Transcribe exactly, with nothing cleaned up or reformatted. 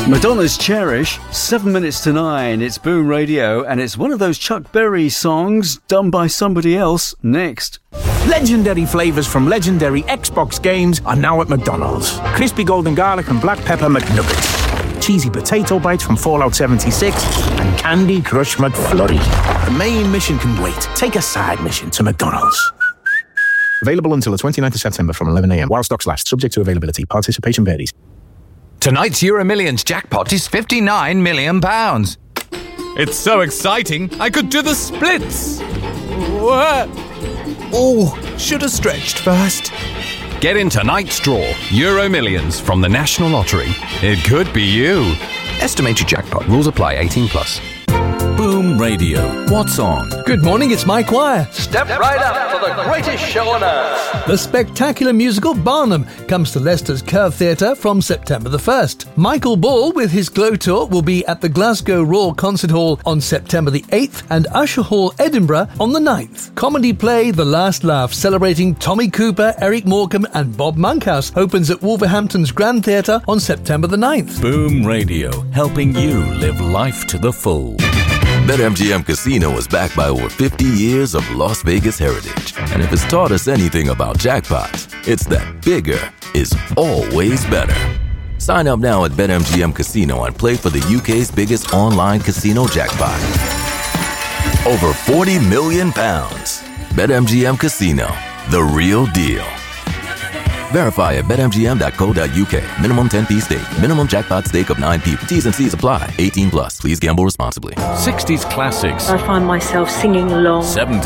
Madonna's Cherish, seven minutes to nine. It's Boom Radio, and it's one of those Chuck Berry songs done by somebody else. Next. Legendary flavours from legendary Xbox games are now at McDonald's. Crispy golden garlic and black pepper McNuggets. Cheesy potato bites from Fallout seventy-six. And Candy Crush McFlurry. The main mission can wait. Take a side mission to McDonald's. Available until the twenty-ninth of September from eleven a.m. while stocks last. Subject to availability. Participation varies. Tonight's Euro Millions jackpot is fifty-nine million pounds. It's so exciting, I could do the splits. Oh, should have stretched first. Get in tonight's draw, Euro Millions from the National Lottery. It could be you. Estimated jackpot. Rules apply. eighteen plus. Boom Radio. What's on? Good morning, it's Mike Wire. Step right up for the greatest show on earth. The spectacular musical Barnum comes to Leicester's Curve Theatre from September the first. Michael Ball, with his Glow Tour, will be at the Glasgow Royal Concert Hall on September the eighth and Usher Hall, Edinburgh on the ninth. Comedy play The Last Laugh, celebrating Tommy Cooper, Eric Morecambe and Bob Monkhouse, opens at Wolverhampton's Grand Theatre on September the ninth. Boom Radio, helping you live life to the full. BetMGM Casino is backed by over fifty years of Las Vegas heritage. And if it's taught us anything about jackpots, it's that bigger is always better. Sign up now at BetMGM Casino and play for the U K's biggest online casino jackpot. Over forty million pounds. BetMGM Casino, the real deal. Verify at bet M G M dot co dot U K. Minimum ten p stake. Minimum jackpot stake of nine p. T's and C's apply. eighteen plus. Please gamble responsibly. sixties classics. I find myself singing along. seventies